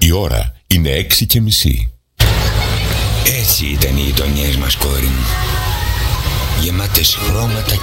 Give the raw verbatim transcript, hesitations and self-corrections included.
Η ώρα είναι έξι και μισή. Έτσι ήταν οι γειτονιές μας, κόρη μου. Γεμάτες χρώματα